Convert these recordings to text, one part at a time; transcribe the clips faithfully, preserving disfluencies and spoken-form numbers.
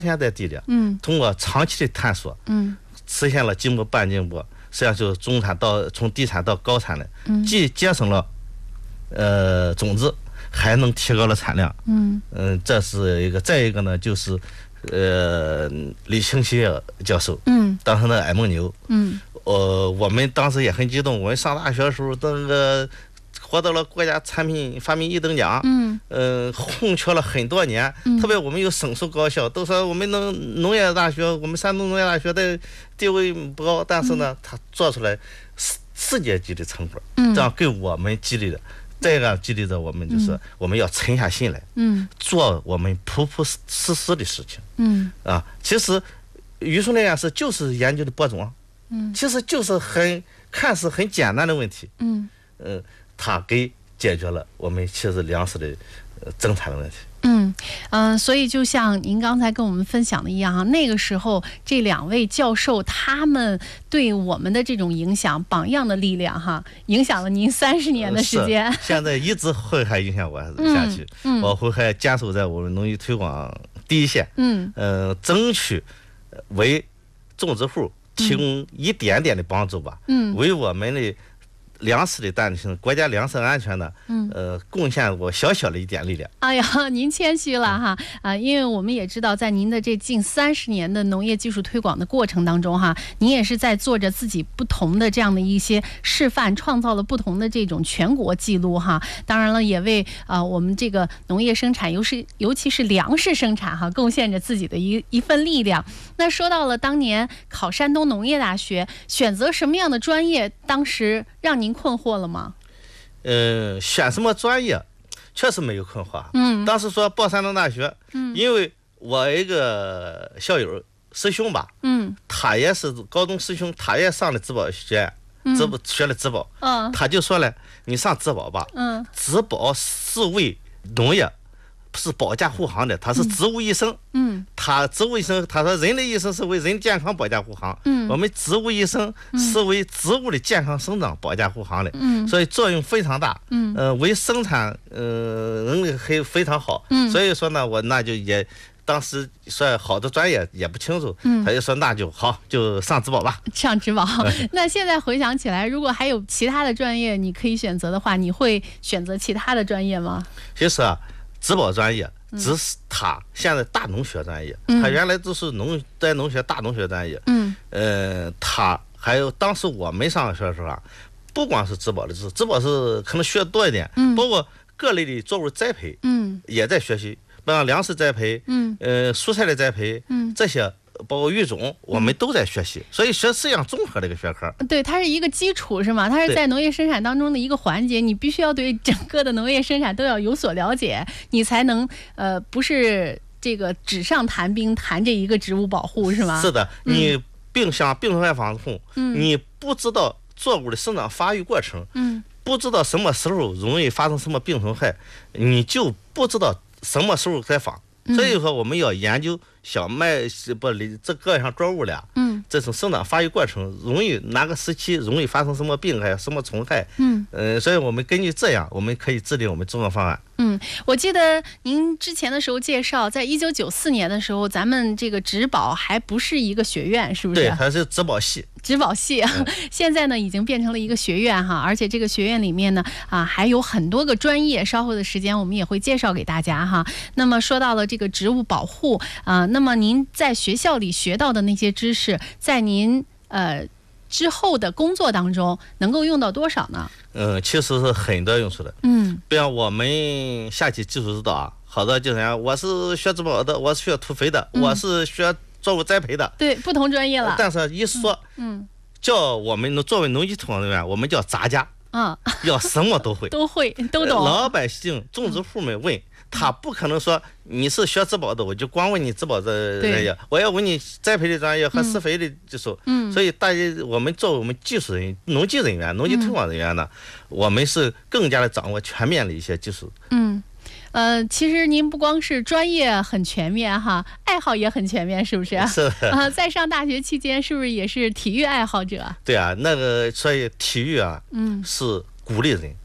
现在地里，嗯，通过长期的探索，嗯，实现了进步半进步，实际上就是中产到从低产到高产的，嗯，既节省了呃种子，还能提高了产量，嗯嗯、呃，这是一个。再一个呢，就是呃李清奇教授，嗯，当时的矮蒙牛，嗯，呃，我们当时也很激动，我们上大学的时候，那个。获得了国家产品发明一等奖，嗯，呃，红缺了很多年，嗯、特别我们有省属高校，都说我们农农业大学，我们山东农业大学的地位不高，但是呢，他做出来世世界级的成果，嗯，这样给我们激励的，这个激励着我们就是我们要沉下心来，嗯，做我们朴朴实实的事情，嗯，啊，其实榆树那样是就是研究的播种，嗯，其实就是很看似很简单的问题，嗯，呃。它给解决了我们其实粮食的呃增产的问题。 嗯嗯、呃，所以就像您刚才跟我们分享的一样哈，那个时候这两位教授他们对我们的这种影响，榜样的力量哈，影响了您三十年的时间。 现在一直会还影响我下去，嗯嗯、我会还坚守在我们农业推广第一线，嗯呃，争取为种植户提供一点点的帮助吧，嗯，为我们的。粮食的担心，国家粮食安全的，嗯，呃，贡献我小小的一点力量。 哎呀，您谦虚了哈啊！因为我们也知道，在您的这近三十年的农业技术推广的过程当中哈，您也是在做着自己不同的这样的一些示范，创造了不同的这种全国纪录哈。当然了，也为啊、呃、我们这个农业生产，尤是尤其是粮食生产哈，贡献着自己的一一份力量。那说到了当年考山东农业大学，选择什么样的专业，当时让您困惑了吗？ 嗯、呃，选什么专业，确实没有困惑。嗯，当时说报山东大学，嗯，因为我一个校友师兄吧，嗯，他也是高中师兄，他也上了植保学院，植保、嗯、学了植保，嗯，他就说了，你上植保吧，嗯，植保是为农业。是保驾护航的，他是植物医生。嗯，他植物医生，他说人的医生是为人健康保驾护航。嗯，我们植物医生是为植物的健康生长保驾护航的。嗯，所以作用非常大。嗯，呃，为生产呃能力还非常好。嗯，所以说呢，我那就也当时说好的专业也不清楚。嗯，他就说那就好，就上植保吧。 上植保。那现在回想起来，如果还有其他的专业你可以选择的话，你会选择其他的专业吗？ 其实啊。植保专业只是他现在大农学专业，嗯、他原来都是农在农学大农学专业。嗯，呃，他还有当时我们上学的时候啊，不光是植保的知识，植保是可能学多一点，嗯，包括各类的作物栽培，嗯，也在学习，包括粮食栽培，嗯，呃，蔬菜的栽培，嗯，这些。包括育种，我们都在学习，嗯、所以学是一样综合的一个学科。 对，它是一个基础，是吗？它是在农业生产当中的一个环节，你必须要对整个的农业生产都要有所了解，你才能呃，不是这个纸上谈兵，谈这一个植物保护，是吗？ 是的，你病像病虫害防控，嗯，你不知道作物的生长发育过程，嗯，不知道什么时候容易发生什么病虫害，你就不知道什么时候该防。所以说，我们要研究小麦不这各项作物了，嗯，这种生长发育过程容易哪个时期容易发生什么病害、什么虫害，嗯，呃，所以我们根据这样，我们可以制定我们种植方案。 嗯，我记得您之前的时候介绍，在一九九四年的时候，咱们这个植保还不是一个学院，是不是？ 对，还是植保系。 植保系，嗯、现在呢已经变成了一个学院哈，而且这个学院里面呢啊还有很多个专业，稍后的时间我们也会介绍给大家哈。那么说到了这个植物保护啊，那么您在学校里学到的那些知识，在您呃之后的工作当中能够用到多少呢？ 嗯，其实是很多用处的。嗯，比方我们下棋技术指导啊，好多就是讲我是学植保的，我是学土肥的，嗯、我是学作物栽培的， 对，不同专业了。 但是一说，嗯，叫我们作为农机推广人员，我们叫杂家，嗯，要什么都会， 都会，都懂。 老百姓、种植户们问。他不可能说你是学植保的，我就光问你植保的专业，我要问你栽培的专业和施肥的技术。嗯，所以大家我们作为我们技术人员、农技人员、农技推广人员呢，嗯、我们是更加的掌握全面的一些技术。 嗯。呃，其实您不光是专业很全面哈，爱好也很全面，是不是？ 是啊、 呃，在上大学期间，是不是也是体育爱好者？ 对啊，那个所以体育啊，嗯，是鼓励人，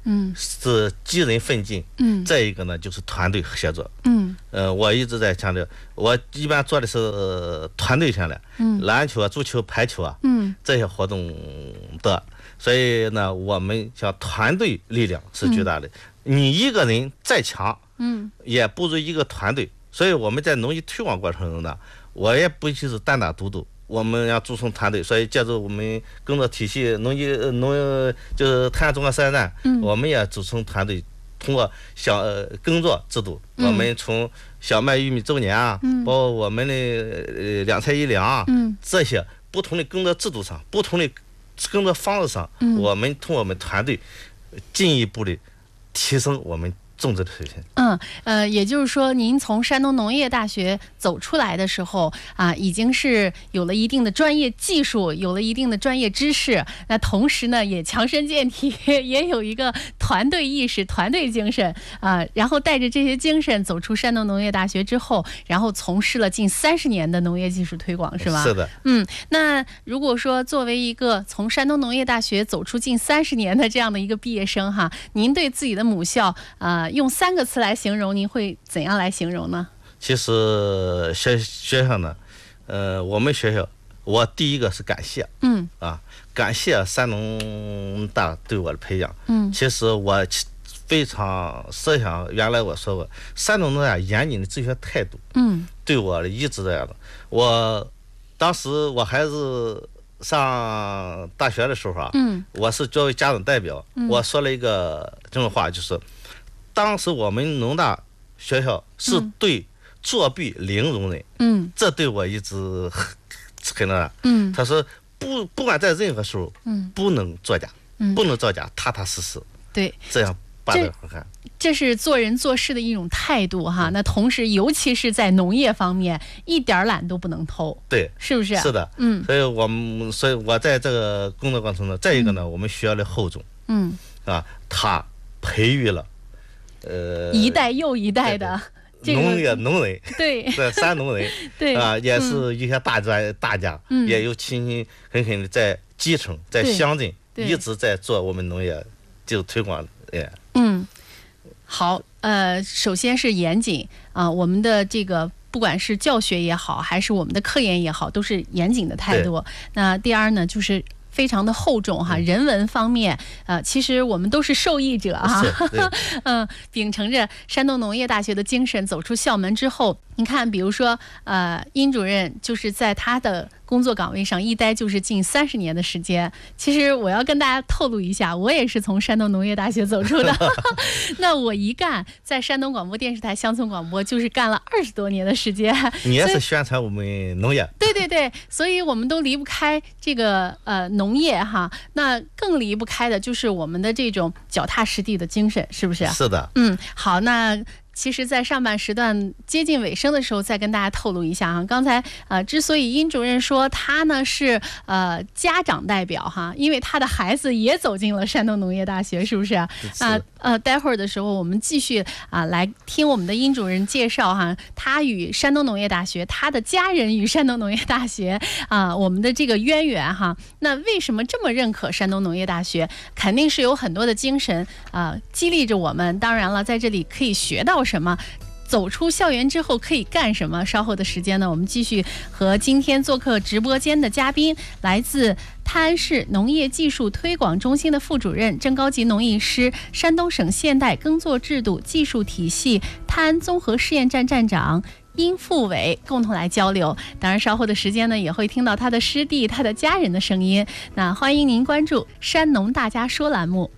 嗯， 是激人奋进， 嗯， 再一个呢就是团队协作， 嗯， 呃，我一直在强调，我一般做的是、呃、团队性的，嗯，篮球啊、足球、排球啊，嗯，这些活动的，所以呢，我们像团队力量是巨大的，嗯、你一个人再强，嗯，也不如一个团队，所以我们在农业推广过程中呢，我也不就是单打独斗。我们要组成团队，所以借助我们工作体系，农业农就是泰安综合实验站，嗯，我们也组成团队，通过小、呃、耕作制度，嗯、我们从小麦、玉米周年啊，嗯、包括我们的呃两菜一粮啊，嗯，这些不同的耕作制度上，不同的耕作方式上，嗯、我们通过我们团队进一步的提升我们种植的水平。 嗯，呃，也就是说，您从山东农业大学走出来的时候啊，已经是有了一定的专业技术，有了一定的专业知识。那同时呢，也强身健体，也有一个团队意识、团队精神啊。然后带着这些精神走出山东农业大学之后，然后从事了近三十年的农业技术推广，是吧？ 是的。 嗯，那如果说作为一个从山东农业大学走出近三十年的这样的一个毕业生哈，您对自己的母校啊、呃，用三个词来形容，您会怎样来形容呢？ 其实学学校呢，呃，我们学校，我第一个是感谢，嗯，啊，感谢山东大对我的培养，嗯，其实我非常设想，原来我说过，山东农大严谨的治学态度，嗯，对我一直这样的。我当时我还是上大学的时候啊，嗯，我是作为家长代表，嗯、我说了一个这种话，就是。当时我们农大学校是对作弊零容忍，嗯，这对我一直很很那啥，嗯，他说不不管在任何时候，嗯，不能作假，嗯，不能造假，踏踏实实， 对， 这样办得好看。 这是做人做事的一种态度哈。嗯、那同时，尤其是在农业方面，一点懒都不能偷， 对， 是不是？ 是的，嗯，所以我们所以我在这个工作过程中，再一个呢，嗯、我们学校的厚重，嗯，啊，他培育了。呃， 一代又一代的农业农人， 对， 这山东人， 对啊，也是一些大专大家，嗯，也有勤勤恳恳的在基层、在乡镇一直在做我们农业就推广业。嗯， 好，呃，首先是严谨啊、呃，我们的这个不管是教学也好，还是我们的科研也好，都是严谨的态度。那第二呢，就是非常的厚重哈，人文方面，呃，其实我们都是受益者哈，嗯，秉承着山东农业大学的精神走出校门之后，你看，比如说，呃，殷主任就是在他的工作岗位上一待就是近三十年的时间。其实我要跟大家透露一下，我也是从山东农业大学走出的。那我一干在山东广播电视台乡村广播，就是干了二十多年的时间。 你也是宣传我们农业？ 对对对，所以我们都离不开这个呃农业哈。那更离不开的就是我们的这种脚踏实地的精神，是不是？ 是的。 嗯，好，那。其实，在上半时段接近尾声的时候，再跟大家透露一下哈。刚才呃，之所以殷主任说他呢是呃家长代表哈，因为他的孩子也走进了山东农业大学，是不是啊？啊呃，待会儿的时候我们继续啊、呃、来听我们的殷主任介绍哈，他与山东农业大学，他的家人与山东农业大学啊、呃、我们的这个渊源哈。那为什么这么认可山东农业大学？肯定是有很多的精神啊、呃、激励着我们。当然了，在这里可以学到什么，走出校园之后可以干什么？稍后的时间呢，我们继续和今天做客直播间的嘉宾，来自泰安市农业技术推广中心的副主任、正高级农艺师、山东省现代耕作制度技术体系泰安综合试验站站长殷富伟共同来交流。当然，稍后的时间呢，也会听到他的师弟、他的家人的声音。那欢迎您关注山农大家说栏目。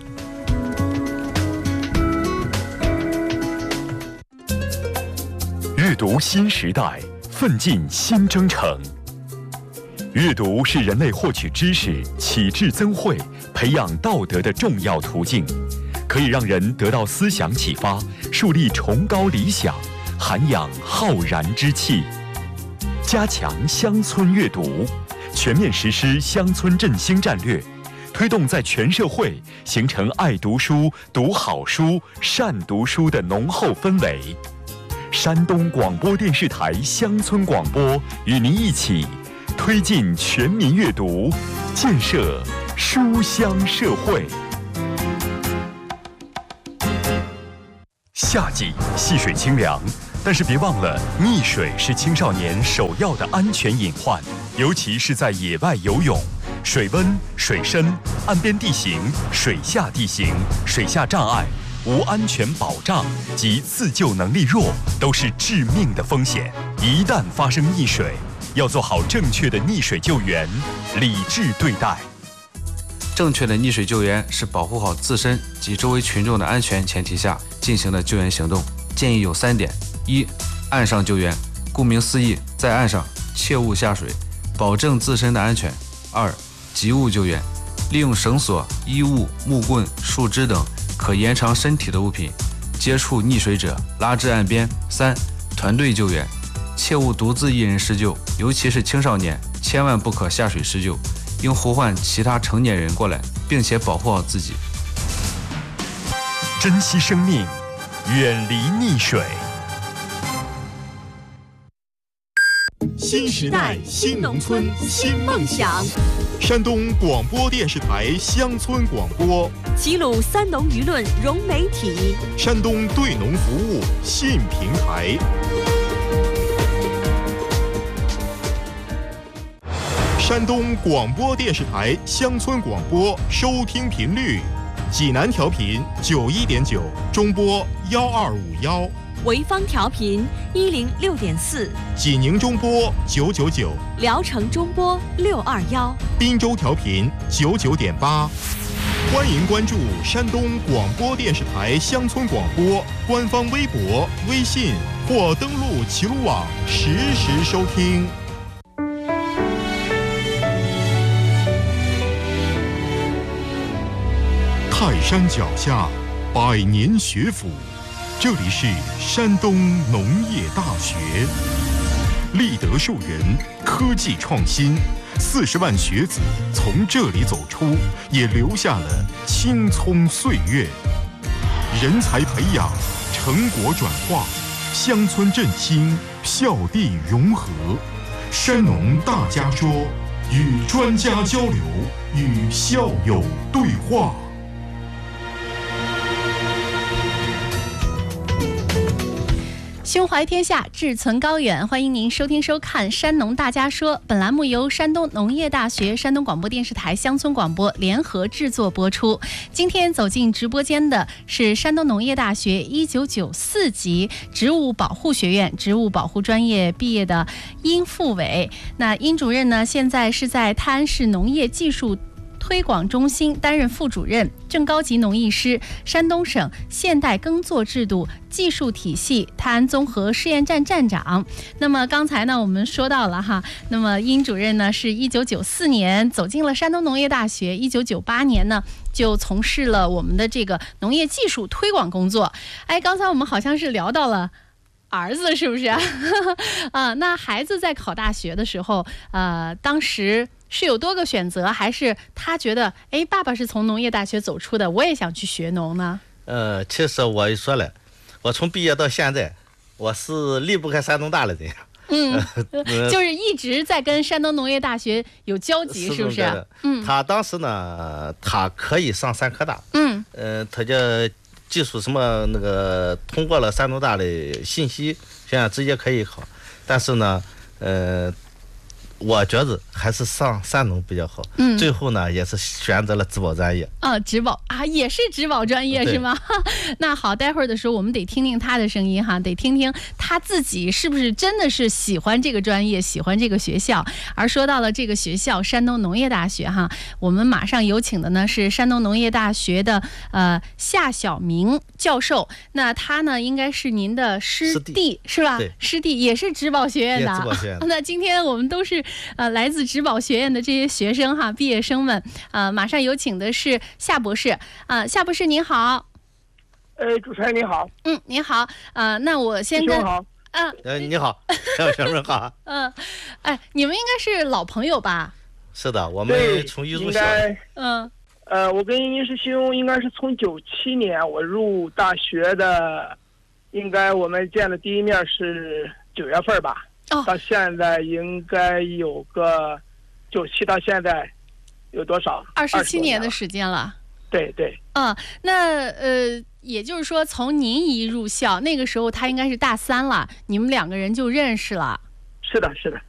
阅读新时代，奋进新征程。阅读是人类获取知识、启智增慧、培养道德的重要途径，可以让人得到思想启发，树立崇高理想，涵养浩然之气。加强乡村阅读，全面实施乡村振兴战略，推动在全社会形成爱读书、读好书、善读书的浓厚氛围。山东广播电视台乡村广播与您一起推进全民阅读，建设书香社会。 夏季戏水清凉，但是别忘了，溺水是青少年首要的安全隐患，尤其是在野外游泳，水温、水深、岸边地形、水下地形、水下障碍、无安全保障及自救能力弱，都是致命的风险。一旦发生溺水，要做好正确的溺水救援，理智对待。 正确的溺水救援是保护好自身及周围群众的安全前提下进行的救援行动，建议有三点：一、岸上救援，顾名思义，在岸上切勿下水，保证自身的安全；二、及物救援，利用绳索、衣物、木棍、树枝等可延长身体的物品，接触溺水者拉至岸边；三、团队救援，切勿独自一人施救，尤其是青少年，千万不可下水施救，应呼唤其他成年人过来，并且保护好自己。 珍惜生命，远离溺水。 新时代，新农村，新梦想。山东广播电视台乡村广播， 齐鲁三农舆论融媒体， 山东对农服务信平台。山东广播电视台乡村广播收听频率：济南调频九一点九，中波幺二五幺； 潍坊调频一零六点四， 济宁中波九九九， 聊城中波六二幺， 滨州调频九九点八。欢迎关注山东广播电视台乡村广播官方微博、微信或登录齐鲁网实时收听。泰山脚下，百年学府，这里是山东农业大学。立德树人，科技创新，四十万学子从这里走出，也留下了青葱岁月。人才培养，成果转化，乡村振兴，校地融合。山农大家说，与专家交流，与校友对话。 胸怀天下，志存高远，欢迎您收听收看《山农大家说》。本栏目由山东农业大学、山东广播电视台乡村广播联合制作播出。今天走进直播间的是山东农业大学一九九四级植物保护学院植物保护专业毕业的殷富伟。那殷主任呢，现在是在泰安市农业技术推广中心担任副主任、正高级农艺师，山东省现代耕作制度技术体系泰安综合试验站站长。那么刚才呢，我们说到了哈，那么殷主任呢，是一九九四年走进了山东农业大学，一九九八年呢就从事了我们的这个农业技术推广工作。哎，刚才我们好像是聊到了儿子，是不是啊？啊，那孩子在考大学的时候，呃，当时是有多个选择，还是他觉得，哎，爸爸是从农业大学走出的，我也想去学农呢？ 呃，其实我也说了，我从毕业到现在，我是离不开山东大的人。 嗯，就是一直在跟山东农业大学有交集，是不是？ 嗯，他当时呢，他可以上山科大。嗯，呃，他叫技术什么那个通过了山东大的信息，现在直接可以考。但是呢，呃。我觉得还是上山农比较好，嗯，最后呢也是选择了植保专业。 啊，植保啊，也是植保专业是吗？那好，待会儿的时候我们得听听他的声音哈，得听听他自己是不是真的是喜欢这个专业，喜欢这个学校。而说到了这个学校，山东农业大学哈，我们马上有请的呢是山东农业大学的呃夏晓明教授。那他呢应该是您的师弟, 师弟是吧？师弟也是植保学院的。 植保学院的。 那今天我们都是。呃，来自植保学院的这些学生哈，毕业生们，呃，马上有请的是夏博士，啊、呃，夏博士您好。 呃，主持人你好。 嗯，你好。呃，那我先跟。 好。 嗯、 呃，呃，你好，小妹好。 嗯，哎，你们应该是老朋友吧？ 是的，我们从一入校。 嗯。呃，我跟殷师兄应该是从九七年我入大学的，应该我们见的第一面是九月份吧。哦、到现在应该有个九七到现在有多少？ 二十七年的时间了。 对对。 嗯，那呃，也就是说，从您一入校那个时候，他应该是大三了，你们两个人就认识了。 是的，是的。